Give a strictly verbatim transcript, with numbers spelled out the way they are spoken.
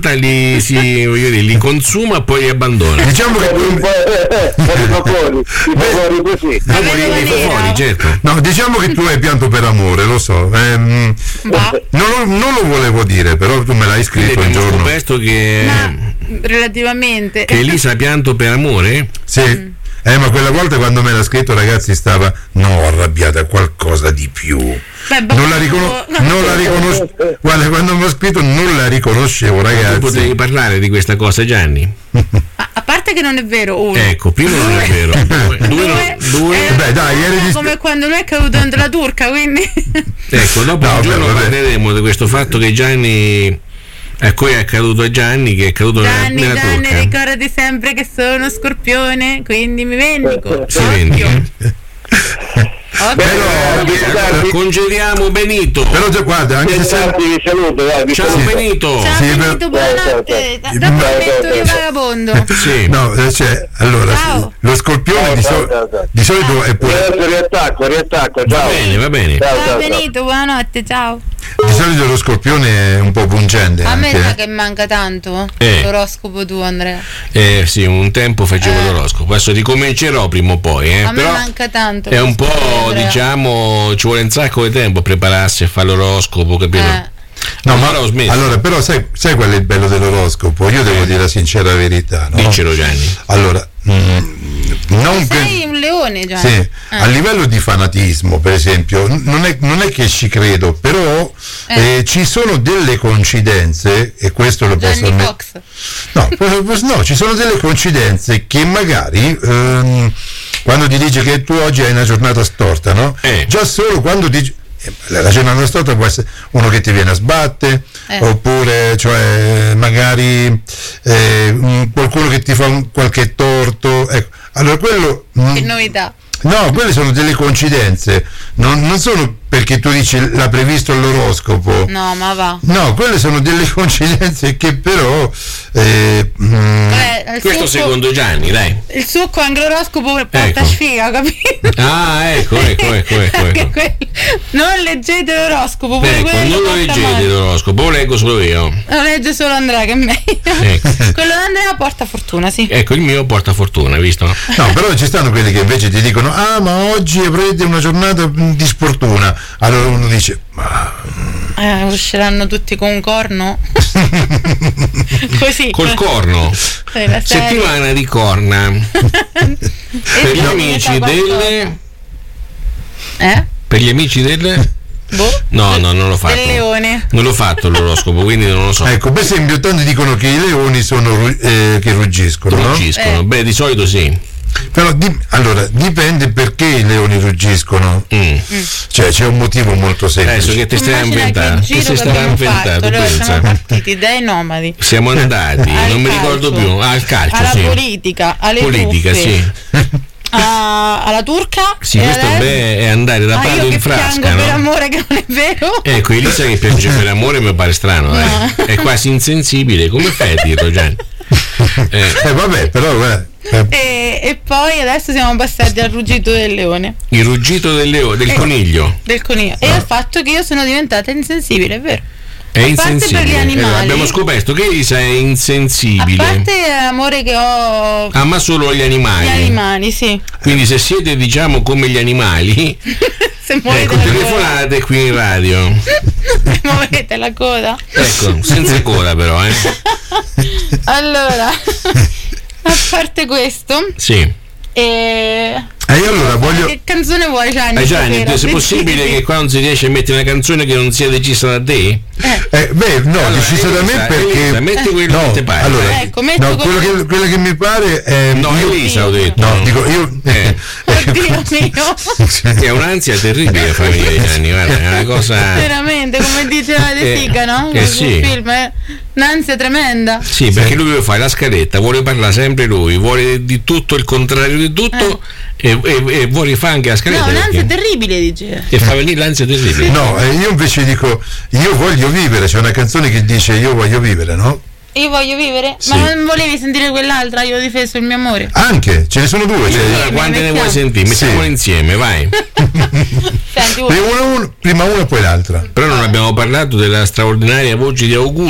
li, si, voglio dire, li consuma, poi li abbandona. Diciamo che dopo li fuori, certo. No, diciamo che tu hai pianto per amore, lo so. Ehm, non, lo, non lo volevo dire, però tu me l'hai scritto un giorno. Ho scoperto che ma, relativamente che Elisa ha pianto per amore? Sì. Mm. Eh, ma quella volta quando me l'ha scritto, ragazzi, stava no, arrabbiata, qualcosa di più. Beh, non la riconoscevo, no. non la riconoscevo. Guarda, quando mi ha scritto non la riconoscevo, ragazzi. Tu potevi parlare di questa cosa, Gianni? A, a parte che non è vero, uno. Ecco, prima non è vero. Due, due, due, due. Eh, Beh, dai, eri dis- come quando lui è caduto dentro la turca, quindi. Ecco, dopo no, un giorno beh, parleremo di questo fatto che Gianni. Ecco, è accaduto a Gianni, che è caduto Gianni, nella, nella Gianni, turca. ricordati sempre che sono uno scorpione, quindi mi vendico. Si vende. Però congeliamo Benito. Però già guarda, anche se sei... saluto, dai, ciao sì. Benito. Ciao sì, Benito, buonanotte. Dopo metto io vagabondo. Sì. No, cioè, allora ciao. Lo scorpione ciao, di, so- ciao, ciao. di solito è pure riattacco, riattacco, ciao. Va bene, va bene. Ciao, ciao, ciao Benito, buonanotte, ciao. Di solito lo scorpione è un po' pungente. A anche. me sa che manca tanto eh. l'oroscopo tu, Andrea. Eh sì, un tempo facevo eh. l'oroscopo, adesso ricomincerò prima o poi. Eh. A Però me manca tanto. È un po', Andrea. Diciamo, ci vuole un sacco di tempo a prepararsi a fare l'oroscopo, capito? Eh. No, ma allora, però sai, sai qual è il bello dell'oroscopo? Io devo dire la sincera verità, no? Dicelo, Gianni. Allora, mm, non sei per... un leone, Gianni. Sì, eh. a livello di fanatismo, per esempio, non è, non è che ci credo, però eh. Eh, ci sono delle coincidenze, e questo lo posso ammettere. No, no, ci sono delle coincidenze che magari ehm, quando ti dice che tu oggi hai una giornata storta, no? Eh. Già solo quando ti la giornata storta può essere uno che ti viene a sbatte, eh. oppure cioè magari eh, qualcuno che ti fa un, qualche torto, ecco. Allora quello che novità. No, quelle sono delle coincidenze, non, non sono perché tu dici l'ha previsto l'oroscopo. No, ma va. No, quelle sono delle coincidenze che però eh, Beh, questo succo, secondo Gianni, dai. Il succo anche l'oroscopo porta ecco. sfiga, capito? Ah, ecco, ecco, ecco, ecco, ecco. quello, non leggete l'oroscopo, pure ecco, non lo leggete male. L'oroscopo, lo leggo solo io. Lo legge solo Andrea, che è meglio. Ecco. Quello d'Andrea porta fortuna, sì. Ecco, il mio porta fortuna, visto? No, però ci stanno quelli che invece ti dicono ah, ma oggi avrete una giornata di sfortuna. Allora uno dice ma eh, usciranno tutti con un corno? Così. Col corno. Settimana di corna. Per gli amici delle Eh? Per gli amici delle Boh. No, no, non l'ho fatto. Del leone. Non l'ho fatto l'oroscopo, quindi non lo so. Ecco, per esempio, tanti dicono che i leoni sono eh, che ruggiscono. Ruggiscono, no? eh. Beh, di solito sì. Però di, allora dipende perché i leoni ruggiscono. Mm. Mm. Cioè c'è un motivo molto semplice. Adesso che ti stai inventando, che si sta inventando, allora siamo partiti dai nomadi. Siamo andati, non calcio, mi ricordo più, ah, al calcio, alla sì. politica, alle politica, truffe, sì. a, alla turca. Sì, questo beh, è andare da ah, Pato in frasca, no? Per amore che non è vero. Ecco, Elisa che piange per amore mi pare strano, no. eh. È quasi insensibile, come fai a dirlo, Gianni? Eh. eh vabbè, però eh. E, e poi adesso siamo passati al ruggito del leone. Il ruggito del leone, del e, coniglio. Del coniglio. No. E al fatto che io sono diventata insensibile, è vero. È a insensibile. Parte per gli animali. Eh, abbiamo scoperto che Elisa è insensibile. A parte l'amore che ho. Ama solo agli animali. Gli animali, sì. Quindi se siete, diciamo, come gli animali, se muovete ecco, telefonate qui in radio. Muovete la coda. Ecco, senza coda però, eh. Allora, a parte questo, sì. E E io allora voglio. Che canzone vuoi, Gianni? Eh, Gianni, se è possibile che qua non si riesce a mettere una canzone che non sia decisa da te? Eh, eh beh, no, allora, decisa da me perché. Elisa, metti quello no, che ti pare. Allora, ecco, no, quello che, quello che mi pare è. No, io, Elisa ho detto. No, dico io. Eh. Oddio mio. È un'ansia terribile la famiglia di Gianni, guarda, è una cosa. Veramente, come diceva De Sica, no? Eh, sì. Film, è un'ansia tremenda. Sì, perché lui deve fare la scaletta, vuole parlare sempre lui, vuole di tutto il contrario di tutto eh. e, e, e vuole fare anche la scaletta. No, un'ansia perché... terribile, dice. E fa venire l'ansia terribile. No, eh, io invece dico, io voglio vivere, c'è una canzone che dice io voglio vivere, no? Io voglio vivere? Sì. Ma non volevi sentire quell'altra? Io ho difeso il mio amore. Anche, ce ne sono due. Cioè... Allora, quante ne vuoi sentire? Mettiamole sì. insieme, vai. Senti, prima una, una, prima una e poi l'altra. Però non abbiamo parlato della straordinaria voce di Augusto.